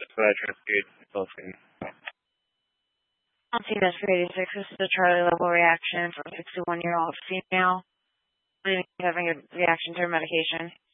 That's what I transferred both in. I'll see this for 86. This is a Charlie level reaction for a 61-year-old female having a reaction to her medication.